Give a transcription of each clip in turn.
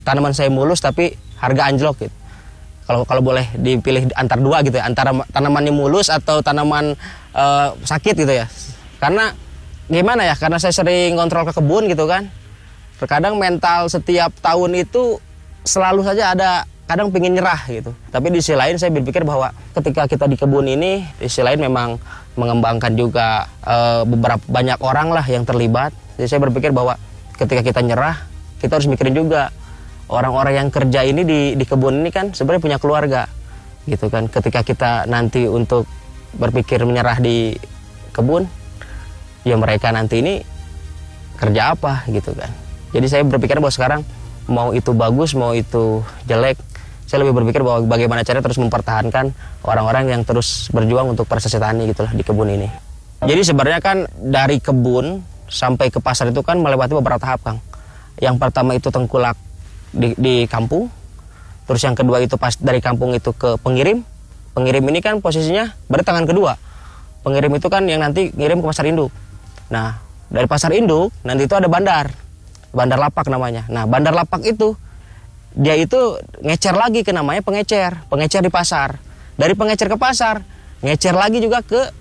tanaman saya mulus tapi harga anjlok gitu. Kalau boleh dipilih antar dua gitu ya, antara tanamannya mulus atau tanaman sakit gitu ya. Karena gimana ya, karena saya sering kontrol ke kebun gitu kan. Terkadang mental setiap tahun itu selalu saja ada, kadang pengen nyerah gitu. Tapi di sisi lain saya berpikir bahwa ketika kita di kebun ini, di sisi lain memang mengembangkan juga beberapa banyak orang lah yang terlibat. Jadi saya berpikir bahwa ketika kita nyerah, kita harus mikirin juga orang-orang yang kerja ini di kebun ini kan sebenarnya punya keluarga gitu kan. Ketika kita nanti untuk berpikir menyerah di kebun, ya mereka nanti ini kerja apa gitu kan. Jadi saya berpikir bahwa sekarang mau itu bagus mau itu jelek, saya lebih berpikir bahwa bagaimana caranya terus mempertahankan orang-orang yang terus berjuang untuk prestasi tani gitulah di kebun ini. Jadi sebenarnya kan dari kebun sampai ke pasar itu kan melewati beberapa tahap, Kang. Yang pertama itu tengkulak di kampung, terus yang kedua itu pas dari kampung itu ke pengirim. Pengirim ini kan posisinya berarti tangan kedua. Pengirim itu kan yang nanti ngirim ke pasar induk. Nah dari pasar induk nanti itu ada bandar lapak namanya. Nah bandar lapak itu dia itu ngecer lagi ke namanya pengecer di pasar. Dari pengecer ke pasar ngecer lagi juga ke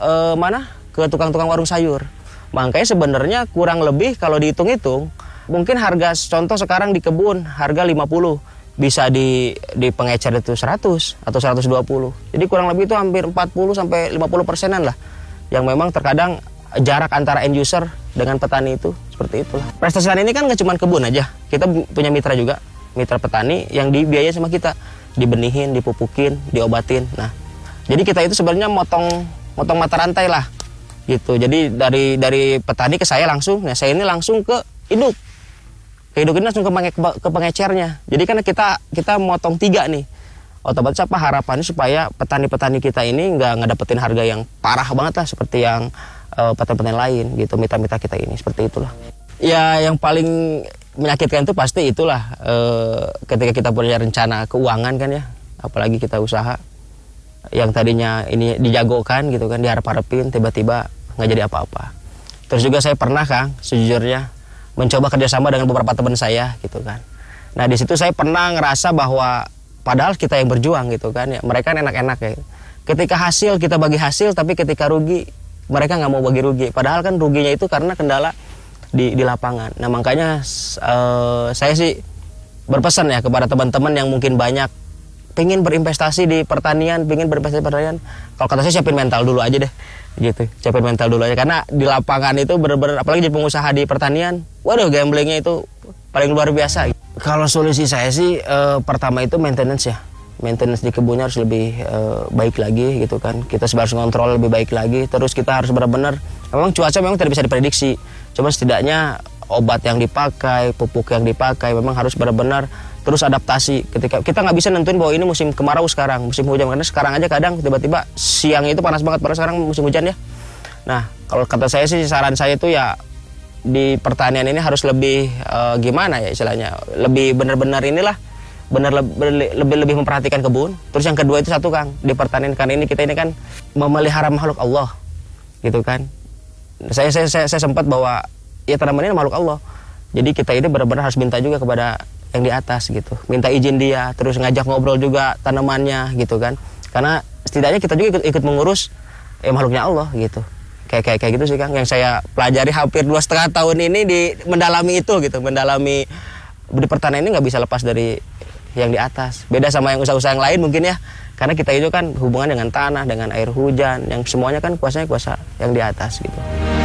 ke tukang-tukang warung sayur. Makanya sebenarnya kurang lebih kalau dihitung-hitung mungkin harga contoh sekarang di kebun harga 50, bisa di pengecer itu 100 atau 120. Jadi kurang lebih itu hampir 40 sampai 50%-an lah yang memang terkadang jarak antara end user dengan petani itu seperti itulah. Prestasi tani ini kan nggak cuma kebun aja, kita punya mitra juga, mitra petani yang dibiayai sama kita, dibenihin, dipupukin, diobatin. Nah jadi kita itu sebenarnya motong mata rantai lah gitu. Jadi dari petani ke saya langsung, nah saya ini langsung ke induk. Induk ini langsung ke pengecernya. Jadi kan kita motong 3 nih. Otomatis apa harapannya supaya petani-petani kita ini nggak dapetin harga yang parah banget lah seperti yang petani-petani lain gitu, mitra-mitra kita ini seperti itulah. Ya yang paling menyakitkan itu pasti itulah ketika kita punya rencana keuangan kan ya, apalagi kita usaha yang tadinya ini dijagokan gitu kan, diharap-harapin tiba-tiba nggak jadi apa-apa. Terus juga saya pernah, Kang, sejujurnya mencoba kerjasama dengan beberapa teman saya gitu kan. Nah di situ saya pernah ngerasa bahwa padahal kita yang berjuang gitu kan ya, mereka enak-enak ya. Ketika hasil kita bagi hasil, tapi ketika rugi mereka nggak mau bagi rugi. Padahal kan ruginya itu karena kendala di lapangan. Nah makanya saya sih berpesan ya kepada teman-teman yang mungkin banyak pengen berinvestasi di pertanian, kalau kata saya siapin mental dulu aja deh gitu, siapin mental dulu aja, karena di lapangan itu bener-bener apalagi jadi pengusaha di pertanian, waduh gamblingnya itu paling luar biasa. Kalau solusi saya sih pertama itu maintenance ya, maintenance di kebunnya harus lebih baik lagi gitu kan, kita harus kontrol lebih baik lagi, terus kita harus benar-benar, memang cuaca memang tidak bisa diprediksi, cuma setidaknya obat yang dipakai, pupuk yang dipakai memang harus benar-benar terus adaptasi. Ketika kita nggak bisa nentuin bahwa ini musim kemarau sekarang, musim hujan, karena sekarang aja kadang tiba-tiba siang itu panas banget, padahal sekarang musim hujan ya. Nah kalau kata saya sih, saran saya itu ya di pertanian ini harus lebih gimana ya istilahnya, lebih benar-benar inilah, lebih memperhatikan kebun. Terus yang kedua itu satu, Kang, di pertanian kan ini kita ini kan memelihara makhluk Allah gitu kan. Saya sempat bahwa ya tanaman ini makhluk Allah, jadi kita ini benar-benar harus minta juga kepada yang di atas gitu, minta izin dia, terus ngajak ngobrol juga tanamannya gitu kan, karena setidaknya kita juga ikut mengurus makhluknya Allah gitu. Kayak gitu sih, Kang, yang saya pelajari hampir 2,5 tahun ini di mendalami itu gitu, mendalami di pertanian ini nggak bisa lepas dari yang di atas. Beda sama yang usaha-usaha yang lain mungkin ya, karena kita itu kan hubungan dengan tanah, dengan air hujan, yang semuanya kan kuasanya kuasa yang di atas gitu.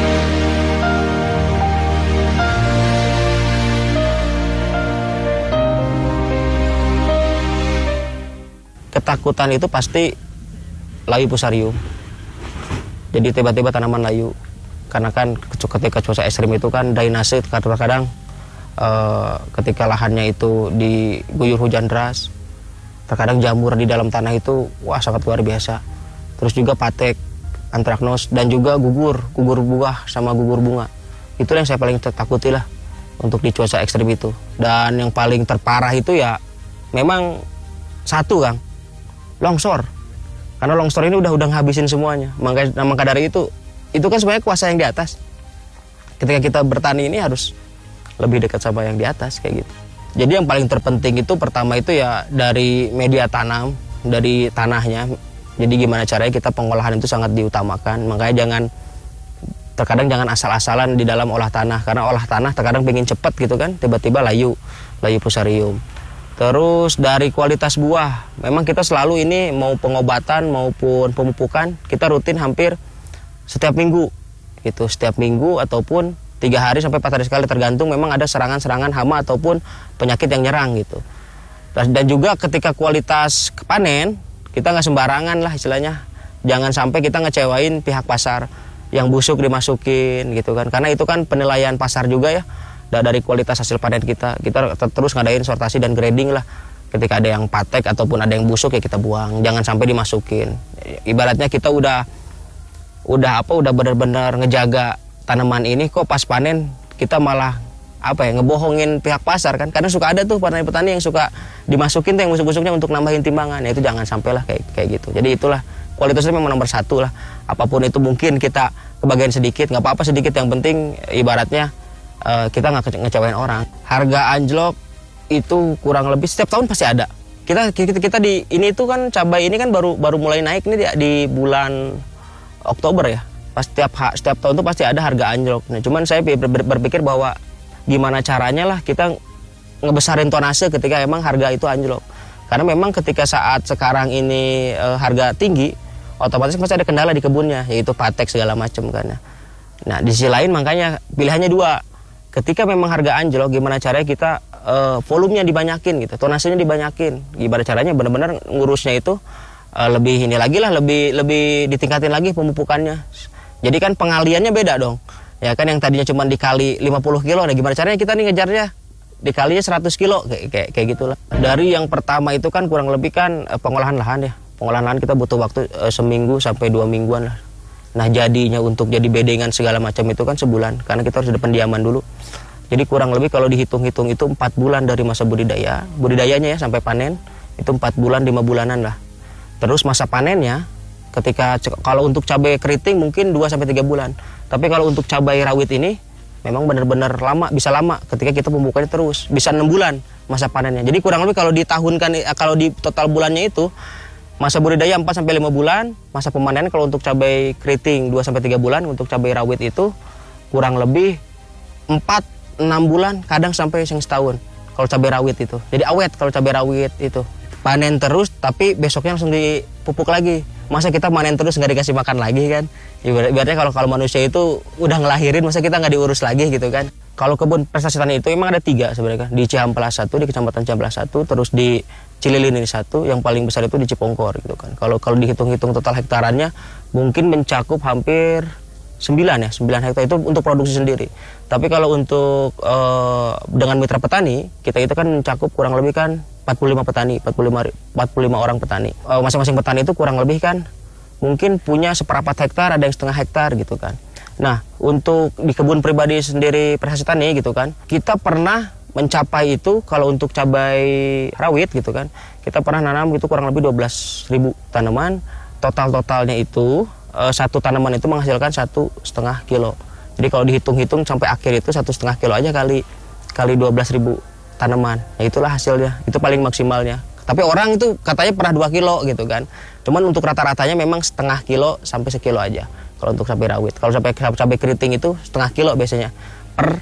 Ketakutan itu pasti layu fusarium. Jadi tiba-tiba tanaman layu. Karena kan ketika cuaca ekstrim itu kan drainase kadang-kadang ketika lahannya itu diguyur hujan deras, terkadang jamur di dalam tanah itu wah sangat luar biasa. Terus juga patek, antraknos, dan juga gugur buah sama gugur bunga. Itu yang saya paling takuti lah untuk di cuaca ekstrim itu. Dan yang paling terparah itu ya memang satu, Kang, longsor. Karena longsor ini udah ngabisin semuanya. Maka dari itu kan sebenarnya kuasa yang di atas. Ketika kita bertani ini harus lebih dekat sama yang di atas kayak gitu. Jadi yang paling terpenting itu pertama itu ya dari media tanam, dari tanahnya. Jadi gimana caranya kita pengolahan itu sangat diutamakan. Makanya terkadang jangan asal-asalan di dalam olah tanah, karena olah tanah terkadang pengen cepet gitu kan, tiba-tiba layu fusarium. Terus dari kualitas buah, memang kita selalu ini mau pengobatan maupun pemupukan kita rutin hampir setiap minggu gitu, setiap minggu ataupun 3 hari sampai 4 hari sekali, tergantung memang ada serangan-serangan hama ataupun penyakit yang nyerang gitu. Dan juga ketika kualitas panen kita nggak sembarangan lah istilahnya, jangan sampai kita ngecewain pihak pasar yang busuk dimasukin gitu kan, karena itu kan penilaian pasar juga ya dari kualitas hasil panen kita terus ngadain sortasi dan grading lah. Ketika ada yang patek ataupun ada yang busuk ya kita buang, jangan sampai dimasukin. Ibaratnya kita udah benar-benar ngejaga tanaman ini, kok pas panen kita malah ngebohongin pihak pasar kan, karena suka ada tuh petani yang suka dimasukin tuh yang busuk-busuknya untuk nambahin timbangan. Ya itu jangan sampai lah kayak gitu. Jadi itulah kualitasnya memang nomor 1 lah. Apapun itu mungkin kita kebagian sedikit, nggak apa-apa sedikit, yang penting ibaratnya kita nggak ngecewain orang. Harga anjlok itu kurang lebih setiap tahun pasti ada. Kita di ini itu kan cabai ini kan baru mulai naik ini di bulan Oktober ya. Pas setiap tahun tuh pasti ada harga anjlok. Nah, cuman saya berpikir bahwa gimana caranya lah kita ngebesarin tonase ketika emang harga itu anjlok. Karena memang ketika saat sekarang ini harga tinggi, otomatis pasti ada kendala di kebunnya, yaitu patek segala macam kan. Nah, di sisi lain makanya pilihannya 2. Ketika memang harga anjlok, gimana caranya kita volumenya dibanyakin gitu, tonasenya dibanyakin. Gimana caranya benar-benar ngurusnya itu lebih ditingkatin lagi pemupukannya. Jadi kan pengaliannya beda dong. Ya kan yang tadinya cuma dikali 50 kilo, nah gimana caranya kita nih ngejarnya dikalinya 100 kilo kayak gitulah. Dari yang pertama itu kan kurang lebih kan pengolahan lahan ya. Pengolahan lahan kita butuh waktu seminggu sampai 2 mingguan lah. Nah jadinya untuk jadi bedengan segala macam itu kan sebulan, karena kita harus ada pendiaman dulu. Jadi kurang lebih kalau dihitung-hitung itu 4 bulan dari masa budidayanya ya sampai panen itu 4 bulan 5 bulanan lah. Terus masa panennya kalau untuk cabai keriting mungkin 2-3 bulan. Tapi kalau untuk cabai rawit ini memang benar-benar bisa lama ketika kita pembukaannya terus. Bisa 6 bulan masa panennya. Jadi kurang lebih kalau di total bulannya itu masa budidaya 4-5 bulan, masa pemanenan kalau untuk cabai keriting 2-3 bulan, untuk cabai rawit itu kurang lebih 4-6 bulan, kadang sampai setahun kalau cabai rawit itu. Jadi awet kalau cabai rawit itu. Panen terus tapi besoknya langsung dipupuk lagi. Masa kita panen terus nggak dikasih makan lagi kan? Ibaratnya kalau manusia itu udah ngelahirin, masa kita nggak diurus lagi gitu kan? Kalau kebun prestasi tani itu emang ada 3 sebenarnya kan? Di Cihampelas 1, di Kecamatan Cihampelas 1, terus di Cililin ini 1, yang paling besar itu di Cipongkor gitu kan. Kalau dihitung-hitung total hektarannya mungkin mencakup hampir 9 hektar itu untuk produksi sendiri. Tapi kalau untuk dengan mitra petani, kita itu kan mencakup kurang lebih kan 45 petani, 45 orang petani. Masing-masing petani itu kurang lebih kan mungkin punya 1/4 hektar, ada yang 1/2 hektar gitu kan. Nah, untuk di kebun pribadi sendiri prestasi tani gitu kan, kita pernah mencapai itu kalau untuk cabai rawit gitu kan, kita pernah nanam itu kurang lebih 12.000 tanaman. Totalnya itu satu tanaman itu menghasilkan 1,5 kilo. Jadi kalau dihitung-hitung sampai akhir itu 1,5 kilo aja kali 12.000 tanaman. Nah itulah hasilnya, itu paling maksimalnya. Tapi orang itu katanya pernah 2 kilo gitu kan. Cuman untuk rata-ratanya memang 1/2 kilo sampai 1 kilo aja kalau untuk cabai rawit. Kalau sampai cabai keriting itu 1/2 kilo biasanya per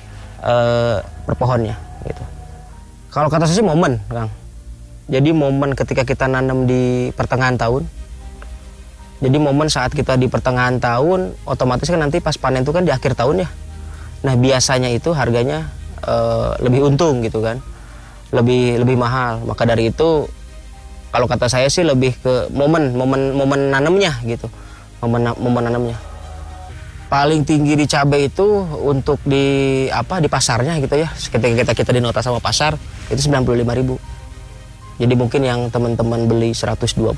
pohonnya gitu. Kalau kata saya sih momen, Kang. Jadi momen ketika kita nanam di pertengahan tahun. Jadi momen saat kita di pertengahan tahun, otomatis kan nanti pas panen itu kan di akhir tahun ya. Nah biasanya itu harganya lebih untung gitu kan, lebih mahal. Maka dari itu kalau kata saya sih lebih ke momen nanamnya gitu, momen nanamnya. Paling tinggi di cabai itu untuk di pasarnya gitu ya, ketika kita dinota sama pasar itu 95.000. Jadi mungkin yang teman-teman beli 125,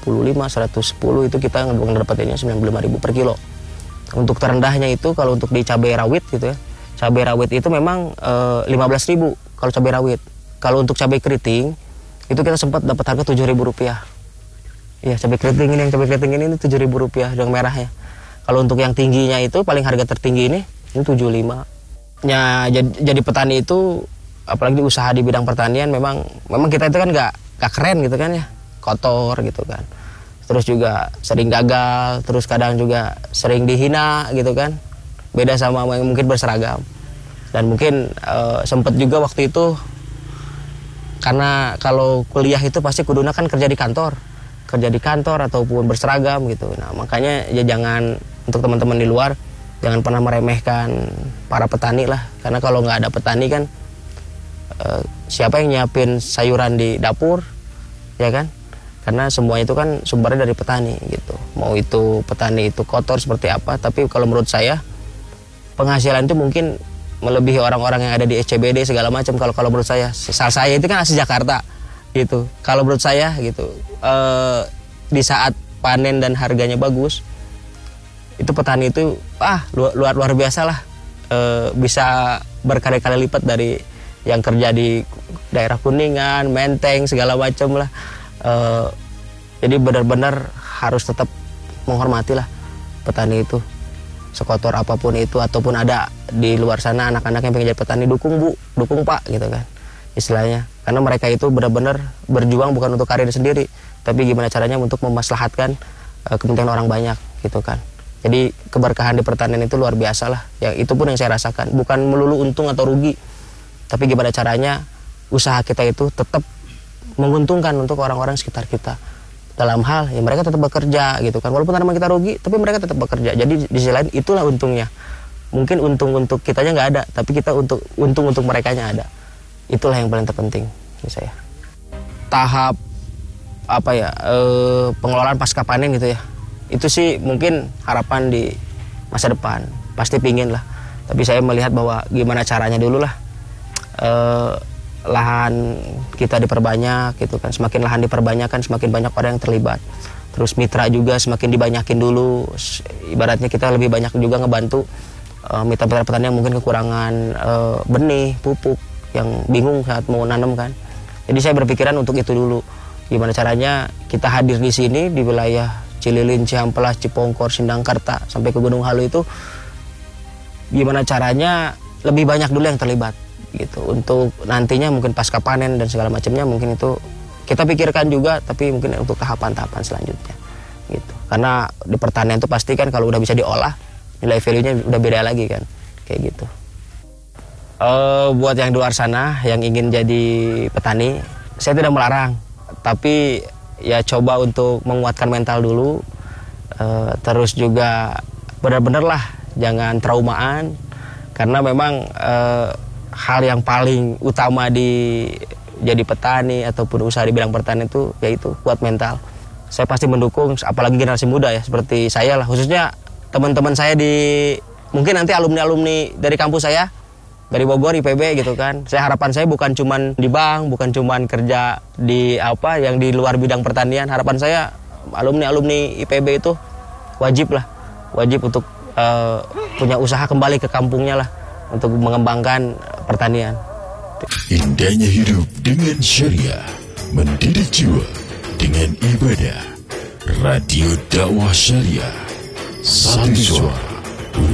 110 itu kita dapatinnya 95.000 per kilo. Untuk terendahnya itu kalau untuk di cabai rawit gitu ya. Cabai rawit itu memang 15.000 kalau cabai rawit. Kalau untuk cabai keriting itu kita sempat dapat harga 7.000 rupiah. Iya, cabai keriting ini 7.000 rupiah yang merahnya. Kalau untuk yang tingginya itu paling harga tertinggi ini 75. Ya jadi petani itu apalagi usaha di bidang pertanian memang kita itu kan nggak keren gitu kan ya, kotor gitu kan. Terus juga sering gagal, terus kadang juga sering dihina gitu kan. Beda sama yang mungkin berseragam. Dan mungkin sempet juga waktu itu, karena kalau kuliah itu pasti kuduna kan kerja di kantor ataupun berseragam gitu. Nah makanya ya jangan, untuk teman-teman di luar, jangan pernah meremehkan para petani lah. Karena kalau nggak ada petani kan, siapa yang nyiapin sayuran di dapur, ya kan? Karena semua itu kan sumbernya dari petani gitu. Mau itu petani itu kotor seperti apa, tapi kalau menurut saya penghasilan itu mungkin melebihi orang-orang yang ada di SCBD segala macam. Kalau menurut saya itu kan asli Jakarta gitu. Kalau menurut saya gitu, di saat panen dan harganya bagus, itu petani itu luar biasa lah, bisa berkali-kali lipat dari yang kerja di daerah Kuningan, Menteng segala macam lah. Jadi benar-benar harus tetap menghormati lah petani itu, sekotor apapun itu, ataupun ada di luar sana anak-anak yang pengen jadi petani, dukung bu, dukung pak gitu kan istilahnya. Karena mereka itu benar-benar berjuang bukan untuk karir sendiri, tapi gimana caranya untuk memaslahatkan kepentingan orang banyak gitu kan. Jadi keberkahan di pertanian itu luar biasa lah. Yang itu pun yang saya rasakan, bukan melulu untung atau rugi, tapi gimana caranya usaha kita itu tetap menguntungkan untuk orang-orang sekitar kita. Dalam hal ya mereka tetap bekerja gitu kan, walaupun tanaman kita rugi, tapi mereka tetap bekerja. Jadi di sisi lain itulah untungnya. Mungkin untung untuk kitanya nggak ada, tapi kita untung untuk merekanya ada. Itulah yang paling terpenting menurut saya. Tahap pengelolaan pasca panen gitu ya, itu sih mungkin harapan di masa depan, pasti pingin lah. Tapi saya melihat bahwa gimana caranya dulu lah, lahan kita diperbanyak gitu kan. Semakin lahan diperbanyak kan semakin banyak orang yang terlibat. Terus mitra juga semakin dibanyakin dulu. Ibaratnya kita lebih banyak juga ngebantu mitra-mitra petani yang mungkin kekurangan benih, pupuk, yang bingung saat mau nanam kan. Jadi saya berpikiran untuk itu dulu. Gimana caranya kita hadir di sini di wilayah Cililin, Cihampelas, Cipongkor, Sindangkarta sampai ke Gunung Halu itu, gimana caranya lebih banyak dulu yang terlibat gitu, untuk nantinya mungkin pasca panen dan segala macamnya mungkin itu kita pikirkan juga, tapi mungkin untuk tahapan-tahapan selanjutnya gitu. Karena di pertanian itu pasti kan kalau udah bisa diolah, nilai value-nya udah beda lagi kan, kayak gitu. Buat yang di luar sana yang ingin jadi petani, saya tidak melarang, tapi ya coba untuk menguatkan mental dulu, terus juga benar-benar lah jangan traumaan, karena memang hal yang paling utama di jadi petani ataupun usaha di bidang pertanian itu yaitu kuat mental. Saya pasti mendukung, apalagi generasi muda ya seperti saya lah, khususnya teman-teman saya mungkin nanti alumni-alumni dari kampus saya, dari Bogor, IPB gitu kan. Harapan saya bukan cuman di bank, bukan cuman kerja di yang di luar bidang pertanian. Harapan saya alumni-alumni IPB itu wajib untuk punya usaha kembali ke kampungnya lah, untuk mengembangkan pertanian. Indahnya hidup dengan syariah, mendidik jiwa dengan ibadah. Radio Dakwah Syariah, satu suara.